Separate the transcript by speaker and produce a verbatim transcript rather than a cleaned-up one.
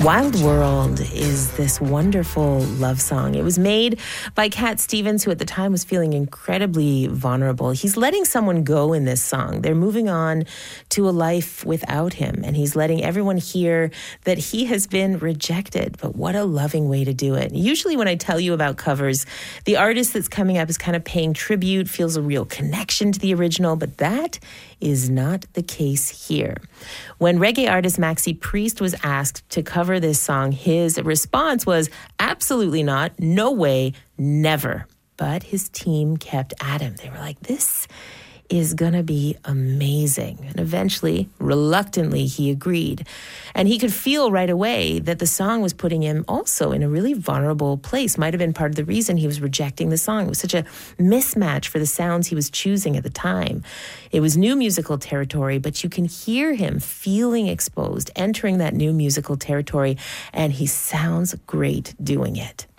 Speaker 1: Wild World is this wonderful love song. It was made by Cat Stevens, who at the time was feeling incredibly vulnerable. He's letting someone go in this song. They're moving on to a life without him, and he's letting everyone hear that he has been rejected. But what a loving way to do it. Usually when I tell you about covers, the artist that's coming up is kind of paying tribute, feels a real connection to the original, but that is not the case here. When reggae artist Maxi Priest was asked to cover this song, his response was absolutely not, no way, never. But his team kept at him. They were like, this is going to be amazing. And eventually, reluctantly, he agreed. And he could feel right away that the song was putting him also in a really vulnerable place. Might have been part of the reason he was rejecting the song. It was such a mismatch for the sounds he was choosing at the time. It was new musical territory, but you can hear him feeling exposed, entering that new musical territory, and he sounds great doing it.